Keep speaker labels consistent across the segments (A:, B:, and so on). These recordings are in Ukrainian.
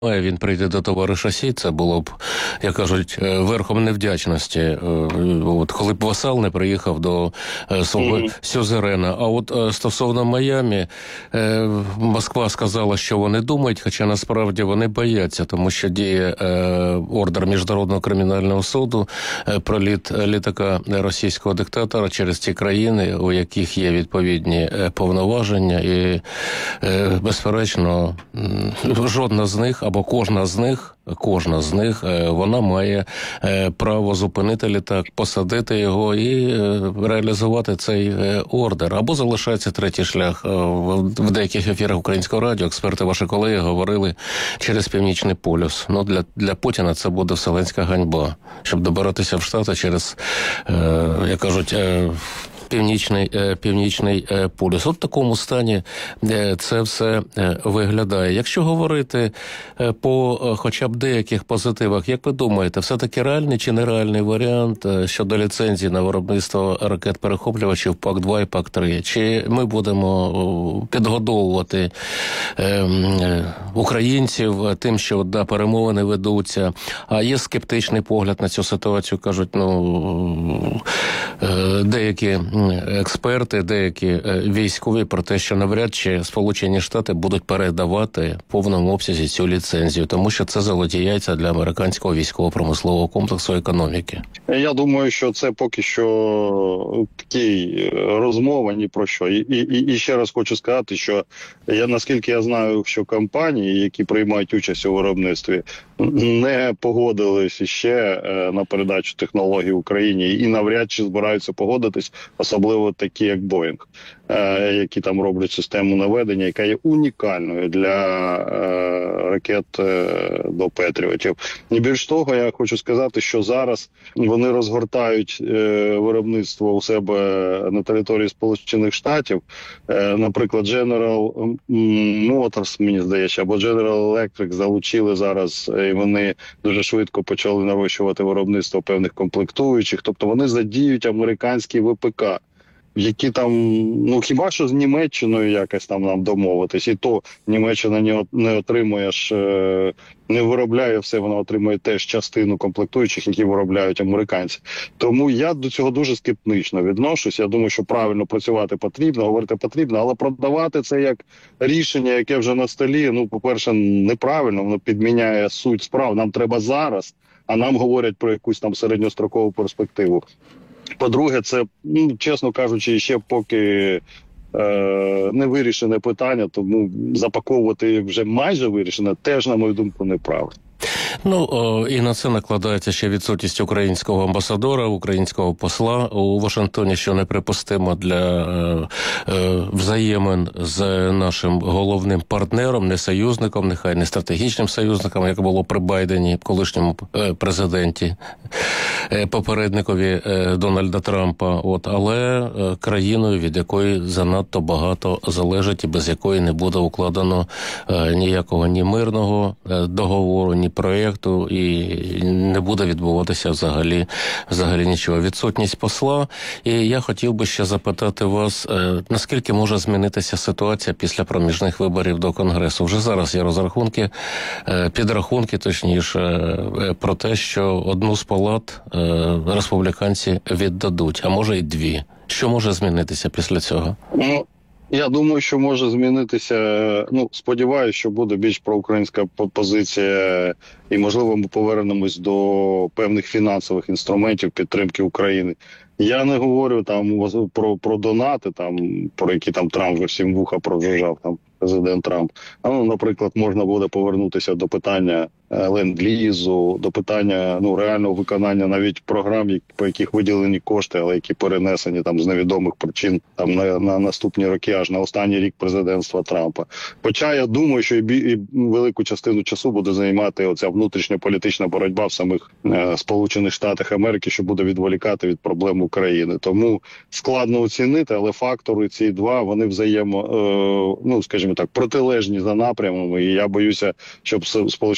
A: він прийде до товариша Сі, це було б, як кажуть, верхом невдячності. От коли б васал не приїхав до свого сюзерена. А от стосовно Майамі, Москва сказала, що вони думають, хоча насправді вони бояться, тому що діє ордер Міжнародного кримінального суду про літака російського диктатора через ті країни, у яких є відповідні повноваження, і безперечно, жодна з них або кожна з них, вона має право зупинити літак, посадити його і реалізувати цей ордер. Або залишається третій шлях. В деяких ефірах Українського радіо експерти, ваші колеги, говорили через Північний полюс. Ну, для Путіна це буде вселенська ганьба, щоб добиратися в Штати через, як кажуть, Північний полюс. От в такому стані це все виглядає. Якщо говорити по хоча б деяких позитивах, як ви думаєте, все-таки реальний чи нереальний варіант щодо ліцензії на виробництво ракет-перехоплювачів ПАК-2 і ПАК-3? Чи ми будемо підгодовувати українців тим, що перемовини ведуться, а є скептичний погляд на цю ситуацію, кажуть, деякі експерти, деякі військові про те, що навряд чи Сполучені Штати будуть передавати в повному обсязі цю ліцензію, тому що це золоті яйця для американського військово-промислового комплексу економіки.
B: Я думаю, що це поки що такі розмови ні про що. І ще раз хочу сказати, що наскільки я знаю, що компанії, які приймають участь у виробництві, не погодились ще на передачу технологій Україні і навряд чи збираються погодитись, особливо такі, як Боїнг, які там роблять систему наведення, яка є унікальною для ракет до Петріотів. І більш того, я хочу сказати, що зараз вони розгортають виробництво у себе на території Сполучених Штатів. Наприклад, General Motors, мені здається, або General Electric залучили зараз, і вони дуже швидко почали нарощувати виробництво певних комплектуючих. Тобто вони задіють американський ВПК, які там, хіба що з Німеччиною якось там нам домовитись, і то Німеччина не отримує ж, не виробляє все, вона отримує теж частину комплектуючих, які виробляють американці. Тому я до цього дуже скептично відношусь. Я думаю, що правильно працювати потрібно, говорити потрібно, але продавати це як рішення, яке вже на столі, по-перше, неправильно, воно підміняє суть справ. Нам треба зараз, а нам говорять про якусь там середньострокову перспективу. По-друге, це, чесно кажучи, ще поки не вирішене питання, тому запаковувати вже майже вирішене теж, на мою думку, неправильно.
A: І на це накладається ще відсутність українського амбасадора, українського посла у Вашингтоні, що неприпустимо для взаємин з нашим головним партнером, не союзником, нехай не стратегічним союзником, як було при Байдені, колишньому президенті, попередникові Дональда Трампа, але країною, від якої занадто багато залежить і без якої не буде укладено ніякого ні мирного договору, ні проєкту, і не буде відбуватися взагалі нічого. Відсутність посла. І я хотів би ще запитати вас, наскільки може змінитися ситуація після проміжних виборів до Конгресу? Вже зараз є підрахунки, про те, що одну з палат республіканці віддадуть, а може й дві. Що може змінитися після цього?
B: Я думаю, що може змінитися, сподіваюся, що буде більш проукраїнська позиція і, можливо, ми повернемось до певних фінансових інструментів підтримки України. Я не говорю там про донати, про які там Трамп вже всім вуха прожужжав, президент Трамп. Наприклад, можна буде повернутися до питання ленд-лізу, до питання реального виконання навіть програм, по яких виділені кошти, але які перенесені з невідомих причин на наступні роки, аж на останній рік президентства Трампа. Хоча я думаю, що і велику частину часу буде займати оця внутрішньополітична боротьба в самих Сполучених Штатах Америки, що буде відволікати від проблем України. Тому складно оцінити, але фактори ці два, вони скажімо так, протилежні за напрямами. І я боюся, щоб Сполучені Штати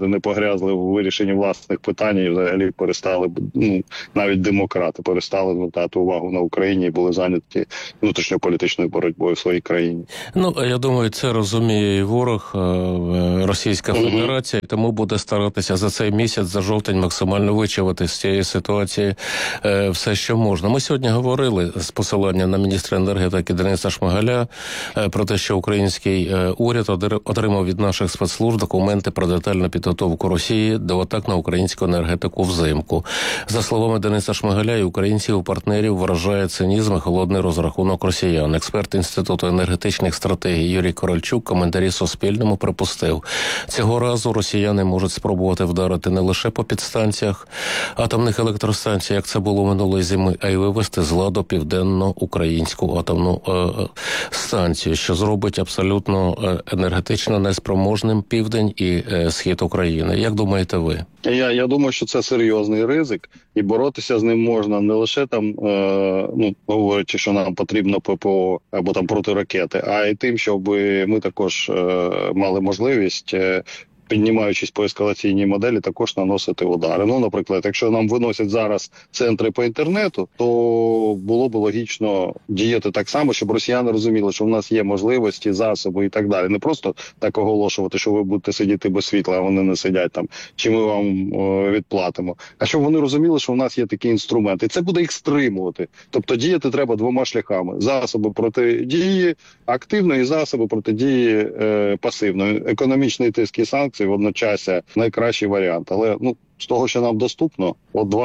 B: сказати, не погрязли в вирішенні власних питань і взагалі перестали, навіть демократи перестали звертати увагу на Україні і були зайняті внутрішньополітичною боротьбою в своїй країні.
A: Я думаю, це розуміє і ворог, Російська Федерація, тому буде старатися за цей місяць, за жовтень, максимально вичавити з цієї ситуації все, що можна. Ми сьогодні говорили з посиланням на міністра енергетики Дениса Шмигаля про те, що український уряд отримав від наших спецслужб документи про детальну підготовку Росії до атак на українську енергетику взимку. За словами Дениса Шмигаля, і українців і партнерів вражає цинізм і холодний розрахунок росіян. Експерт Інституту енергетичних стратегій Юрій Корольчук коментарі Суспільному припустив, цього разу росіяни можуть спробувати вдарити не лише по підстанціях атомних електростанцій, як це було минулої зими, а й вивести з ладу південно-українську атомну станцію, що зробить абсолютно енергетично неспроможним південь і схід України. Як думаєте ви?
B: Я думаю, що це серйозний ризик, і боротися з ним можна не лише там, говорячи, що нам потрібно ППО або там протиракети, а й тим, щоб ми також мали можливість, піднімаючись по ескалаційній моделі, також наносити удари. Наприклад, якщо нам виносять зараз центри по інтернету, то було б логічно діяти так само, щоб росіяни розуміли, що в нас є можливості, засоби і так далі. Не просто так оголошувати, що ви будете сидіти без світла, а вони не сидять там, чи ми вам відплатимо. А щоб вони розуміли, що в нас є такі інструменти. І це буде їх стримувати. Тобто діяти треба двома шляхами. Засоби протидії активної, засоби протидії пасивної. Економічний тиск і санкції водночас найкращий варіант. Але з того, що нам доступно,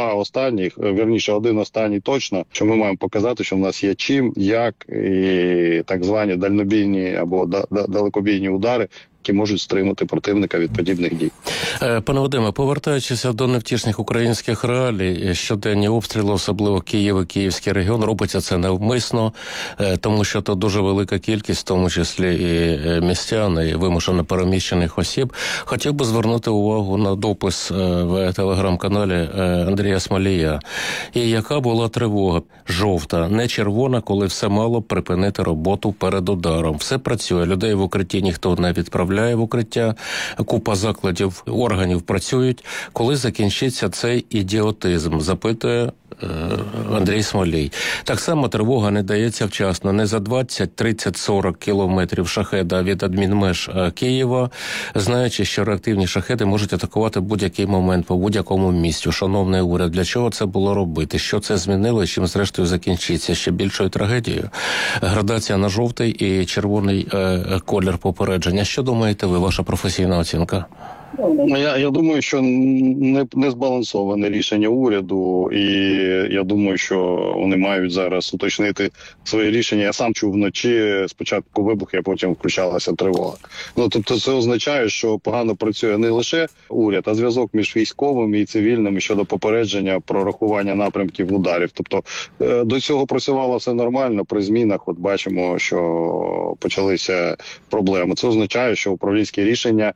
B: один останній точно, що ми маємо показати, що в нас є чим, як і так звані дальнобійні або далекобійні удари, які можуть стримати противника від подібних дій.
A: Пане Вадиме, повертаючись до невтішних українських реалій, щоденні обстріли, особливо Київ і Київський регіон, робиться це навмисно, тому що то дуже велика кількість, в тому числі і містян, і вимушено переміщених осіб. Хотів би звернути увагу на допис в телеграм-каналі Андрія Смолія. І яка була тривога? Жовта, не червона, коли все мало припинити роботу перед ударом. Все працює, людей в укритті ніхто не відправляє в укриття, купа закладів, органів працюють. Коли закінчиться цей ідіотизм, запитує Андрій Смолій. Так само тривога не дається вчасно. Не за 20, 30, 40 кілометрів шахеда від адмінмеж Києва, знаючи, що реактивні шахеди можуть атакувати будь-який момент по будь-якому місцю. Шановний уряд, для чого це було робити? Що це змінило і чим зрештою закінчиться? Ще більшою трагедією? Градація на жовтий і червоний колір попередження. Що думаєте ви, ваша професійна оцінка?
B: Я думаю, що не збалансоване рішення уряду, і я думаю, що вони мають зараз уточнити свої рішення. Я сам чув вночі спочатку вибух, а потім включалася тривога. Тобто це означає, що погано працює не лише уряд, а зв'язок між військовими і цивільними щодо попередження, прорахування напрямків ударів. Тобто до цього працювало все нормально, при змінах бачимо, що почалися проблеми. Це означає, що управлінські рішення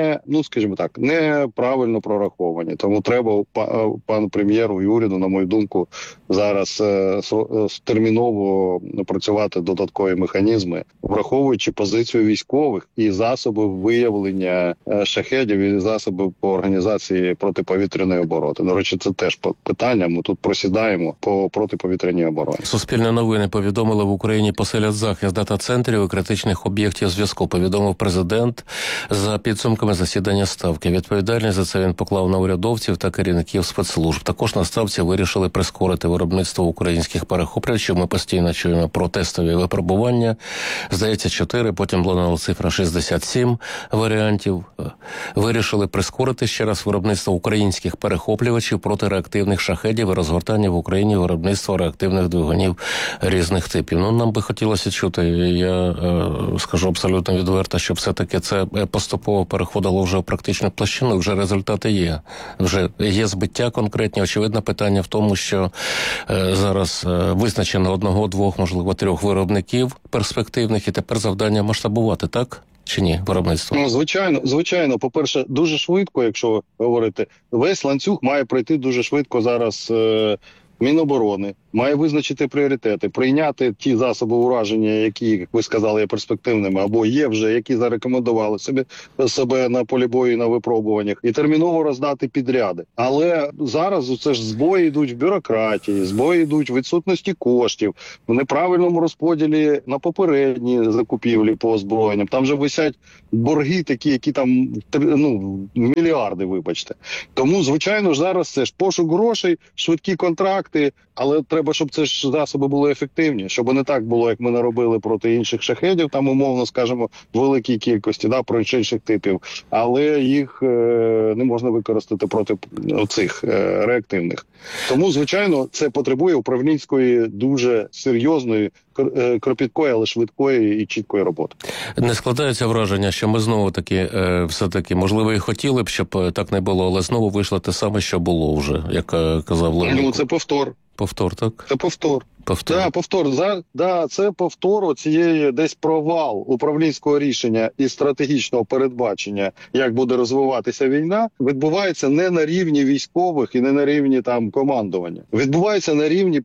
B: неправильно прораховані. Тому треба пану прем'єру і уряду, на мою думку, зараз терміново напрацювати додаткові механізми, враховуючи позицію військових і засоби виявлення шахедів, і засоби по організації протиповітряної оборони. До речі, це теж питання. Ми тут просідаємо по протиповітряній обороні.
A: Суспільне новини повідомили, в Україні посилять захист дата-центрів і критичних об'єктів зв'язку, повідомив президент за підсумками засідання Ставки. Відповідальність за це він поклав на урядовців та керівників спецслужб. Також на Ставці вирішили прискорити виробництво українських перехоплювачів. Ми постійно чуємо про тестові випробування. Здається, 4, потім лунала цифра 67 варіантів. Вирішили прискорити ще раз виробництво українських перехоплювачів протиреактивних шахедів і розгортання в Україні виробництва реактивних двигунів різних типів. Нам би хотілося чути, я скажу абсолютно відверто, щоб все-таки це поступово переходило вже в практичну площину, вже результати є. Вже є збиття конкретні. Очевидно, питання в тому, що зараз визначено 1, 2, можливо 3 виробників перспективних, і тепер завдання масштабувати, так? Чи ні, виробництво?
B: Звичайно. По-перше, дуже швидко, якщо говорити, весь ланцюг має пройти дуже швидко зараз Міноборони має визначити пріоритети, прийняти ті засоби ураження, які, як ви сказали, є перспективними, або є вже, які зарекомендували себе на полі бою і на випробуваннях, і терміново роздати підряди. Але зараз це ж збої йдуть в бюрократії, збої йдуть в відсутності коштів, в неправильному розподілі на попередні закупівлі по озброєнням. Там же висять борги такі, які там, мільярди, вибачте. Тому, звичайно ж, зараз це ж пошук грошей, швидкі контракти, але треба, щоб це ж засоби були ефективні, щоб не так було, як ми наробили проти інших шахедів, там умовно, скажімо, в великій кількості, проти інших типів, але їх не можна використати проти цих реактивних. Тому, звичайно, це потребує управлінської, дуже серйозної, кропіткої, але швидкої і чіткої роботи.
A: Не складається враження, що ми знову-таки, все-таки, можливо, і хотіли б, щоб так не було, але знову вийшло те саме, що було вже, як казав Леонід.
B: Це повтор.
A: Повтор, так?
B: Це повтор.
A: Повтор.
B: Це повтор цієї десь провал управлінського рішення і стратегічного передбачення, як буде розвиватися війна, відбувається не на рівні військових і не на рівні командування. Відбувається на рівні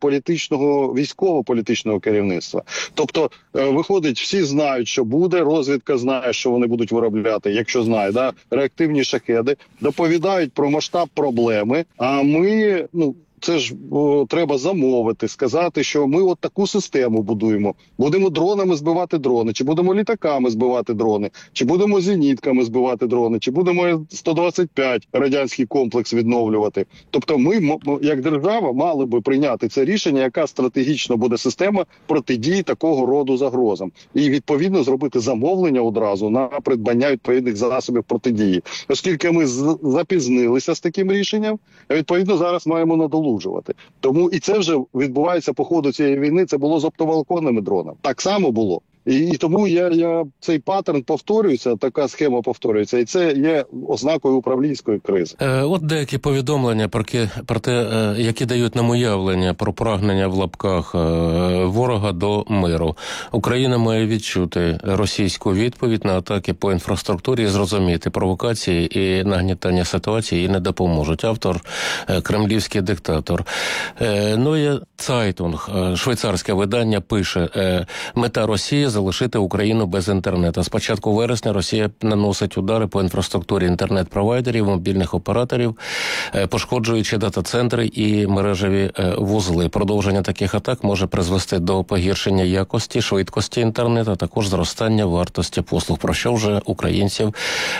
B: військово-політичного керівництва. Тобто, виходить, всі знають, що буде, розвідка знає, що вони будуть виробляти, якщо знає, реактивні шахеди, доповідають про масштаб проблеми, а ми, це ж треба замовити, сказати, що ми от таку систему будуємо. Будемо дронами збивати дрони, чи будемо літаками збивати дрони, чи будемо зенітками збивати дрони, чи будемо 125 радянський комплекс відновлювати. Тобто ми, як держава, мали би прийняти це рішення, яка стратегічно буде система протидії такого роду загрозам. І, відповідно, зробити замовлення одразу на придбання відповідних засобів протидії. Оскільки ми запізнилися з таким рішенням, відповідно, зараз маємо надолужувати. Тому і це вже відбувається по ходу цієї війни, це було з оптоволоконними дронами. Так само було. І тому цей паттерн повторюється, така схема повторюється, і це є ознакою управлінської кризи.
A: От деякі повідомлення про те, які дають нам уявлення про прагнення в лапках ворога до миру. Україна має відчути російську відповідь на атаки по інфраструктурі, зрозуміти провокації і нагнітання ситуації їй не допоможуть. Автор кремлівський диктатор. Neue Zeitung, швейцарське видання, пише: мета Росії залишити Україну без інтернету. З початку вересня Росія наносить удари по інфраструктурі інтернет-провайдерів, мобільних операторів, пошкоджуючи дата-центри і мережеві вузли. Продовження таких атак може призвести до погіршення якості, швидкості інтернету, а також зростання вартості послуг, про що вже українців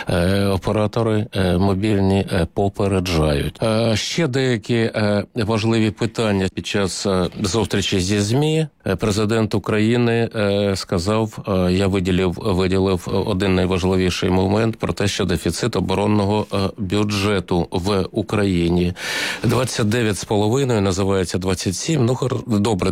A: оператори мобільні попереджають. Ще деякі важливі питання під час зустрічі зі ЗМІ. Президент України сказав, я виділив один найважливіший момент про те, що дефіцит оборонного бюджету в Україні 29,5, називається 27, добре,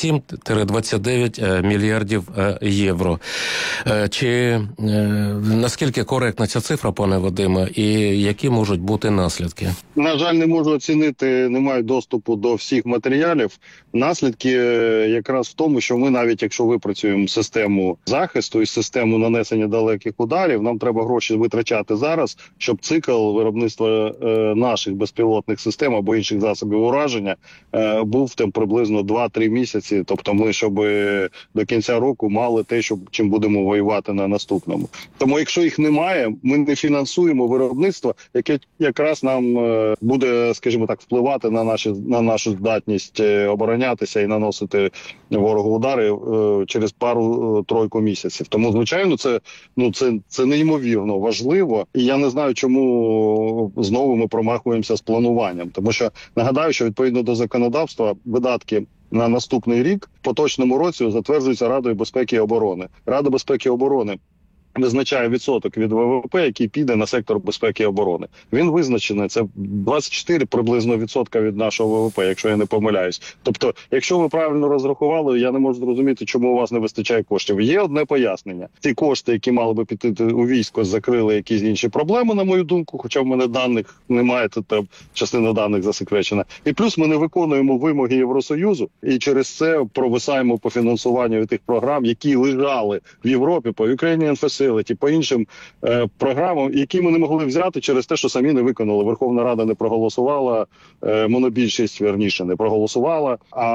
A: 27-29 мільярдів євро. Чи наскільки коректна ця цифра, пане Вадиме, і які можуть бути наслідки?
B: На жаль, не можу оцінити, не маю доступу до всіх матеріалів. Наслідки якраз в тому, що ми навіть якщо випрацюємо систему захисту і систему нанесення далеких ударів, нам треба гроші витрачати зараз, щоб цикл виробництва наших безпілотних систем або інших засобів ураження був там приблизно 2-3 місяці. Тобто ми, щоб до кінця року мали те, чим будемо воювати на наступному. Тому якщо їх немає, ми не фінансуємо виробництво, яке якраз нам буде, скажімо так, впливати на нашу здатність оборонятися і наносити ворогу удари через пару-тройку місяців. Тому, звичайно, це неймовірно важливо. І я не знаю, чому знову ми промахуємося з плануванням. Тому що, нагадаю, що відповідно до законодавства видатки на наступний рік в поточному році затверджуються Радою безпеки і оборони. Рада безпеки і оборони визначає відсоток від ВВП, який піде на сектор безпеки і оборони. Він визначений, це 24 приблизно відсотка від нашого ВВП, якщо я не помиляюсь. Тобто, якщо ви правильно розрахували, я не можу зрозуміти, чому у вас не вистачає коштів. Є одне пояснення. Ці кошти, які мали би піти у військо, закрили якісь інші проблеми, на мою думку, хоча в мене даних немає, то частина даних засекречена. І плюс ми не виконуємо вимоги Євросоюзу, і через це провисаємо по фінансуванню тих програм, які лежали в Європі, по Ukrainian Facility, Utilities, по іншим програмам, які ми не могли взяти через те, що самі не виконали. Верховна Рада не проголосувала, монобільшість, верніше, не проголосувала,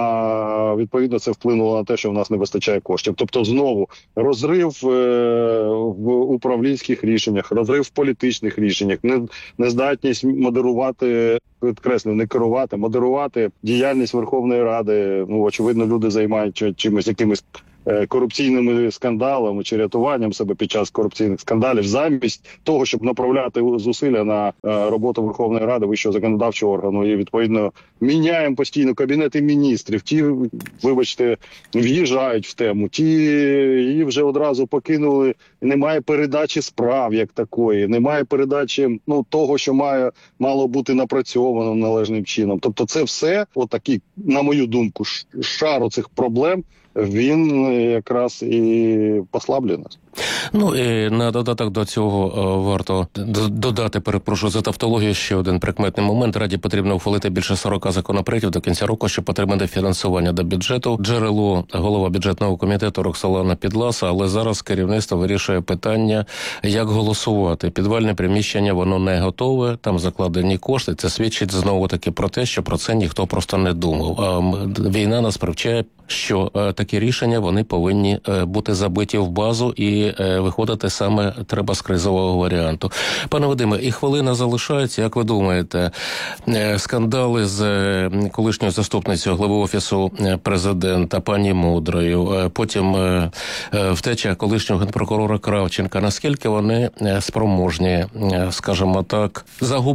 B: а відповідно це вплинуло на те, що в нас не вистачає коштів. Тобто знову розрив в управлінських рішеннях, розрив в політичних рішеннях, нездатність модерувати, підкреслю, не керувати, модерувати діяльність Верховної Ради. Ну, очевидно, люди займаються чимось, якимись корупційними скандалами чи рятуванням себе під час корупційних скандалів, замість того, щоб направляти зусилля на роботу Верховної Ради, вищого законодавчого органу, і відповідно міняємо постійно кабінети міністрів. Ті, вибачте, в'їжджають в тему, ті її вже одразу покинули. Немає передачі справ як такої, немає передачі того, що мало бути напрацьовано належним чином. Тобто це все, отакий, на мою думку, шар оцих проблем, він якраз і послаблює нас.
A: Ну, і на додаток до цього варто додати, перепрошую за тавтологію, ще один прикметний момент. Раді потрібно ухвалити більше 40 законопроєктів до кінця року, щоб отримати фінансування до бюджету. Джерело голова бюджетного комітету Роксолана Підласа, але зараз керівництво вирішує питання, як голосувати. Підвальне приміщення, воно не готове, там закладені кошти. Це свідчить знову-таки про те, що про це ніхто просто не думав. А війна нас привчає, що такі рішення, вони повинні бути забиті в базу і виходити саме треба з кризового варіанту. Пане Вадиме, і хвилина залишається. Як ви думаєте, скандали з колишньою заступницею глави Офісу президента пані Мудрою, потім втеча колишнього генпрокурора Кравченка, наскільки вони спроможні, скажімо так,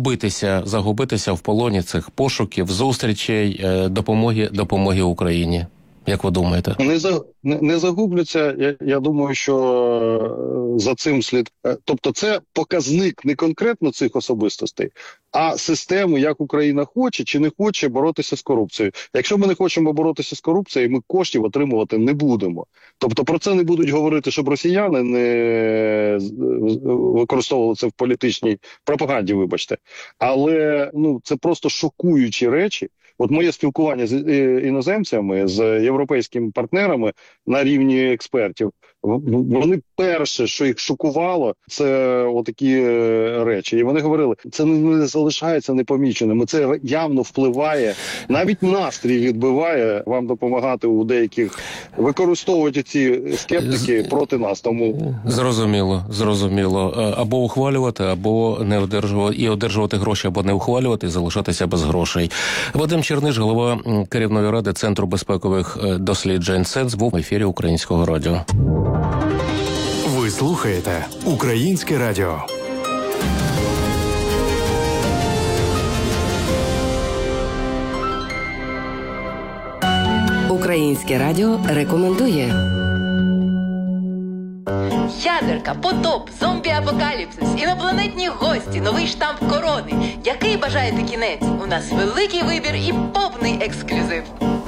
A: загубитися в полоні цих пошуків, зустрічей, допомоги Україні? Як ви думаєте?
B: Не загубляться. Я думаю, що за цим слід. Тобто це показник не конкретно цих особистостей, а системи, як Україна хоче чи не хоче боротися з корупцією. Якщо ми не хочемо боротися з корупцією, ми коштів отримувати не будемо. Тобто про це не будуть говорити, щоб росіяни не використовували це в політичній пропаганді, вибачте. Але це просто шокуючі речі. От моє спілкування з іноземцями, з європейськими партнерами на рівні експертів, вони перше, що їх шокувало, це отакі речі. І вони говорили, це не залишається непоміченим. Це явно впливає, навіть настрій відбиває вам допомагати у деяких, використовувати ці скептики проти нас. Тому зрозуміло. Або ухвалювати, або не одержувати, і одержувати гроші, або не ухвалювати, і залишатися без грошей. Вадим Черниш, голова керівної ради Центру безпекових досліджень ЦЕДЗ, був в ефірі Українського радіо.
C: Ви слухаєте Українське радіо.
D: Українське радіо рекомендує.
E: Ядерка, потоп, зомбі-апокаліпсис, інопланетні гості, новий штамп корони. Який бажаєте кінець? У нас великий вибір і повний ексклюзив.